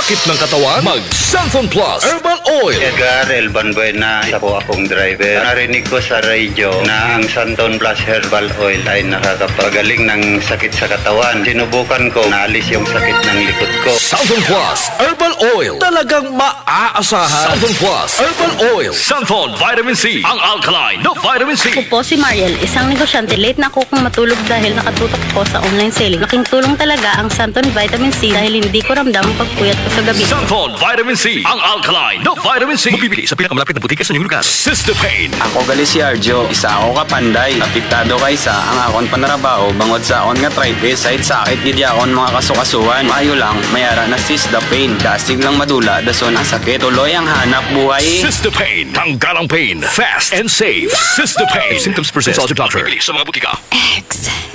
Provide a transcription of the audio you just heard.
sakit ng katawan, mag-Santon Plus Herbal Oil. Edgar Elban Buena, isa po akong driver. Narinig ko sa radyo na ang Santon Plus Herbal Oil ay nakakapagaling ng sakit sa katawan. Sinubukan ko, naalis yung sakit ng likod ko. Santon Plus Herbal Oil. Talagang maaasahan. Santon Plus Herbal Oil. Santon Vitamin C. Ang alkaline na vitamin C. Ako po si Mariel, isang negosyante. Late na ako kung matulog dahil nakatutok ko sa online selling. Laking tulong talaga ang Santon Vitamin C dahil hindi ko ramdam ang pagpuyat ko sa gabi. Santon Vitamin C. Ang alkaline na vitamin C. Mabibili sa pinakamalapit na butika sa inyong lugar. Sistopain. Ako gali si Arjo, isa ako kapanday. Apektado kaysa ang akon panarabaho bangod sa akon nga arthritis. Sahit sakit gid akon mga kasukasuan. Maayo lang, mayara na Sistopain. Dasig lang madula, dason ang sakit. Tuloy ang hanap buhay. Sistopain. Tanggal ang pain. Fast and safe. Sistopain. Symptoms persist. Consult your doctor. Mabibili sa mga butika. X.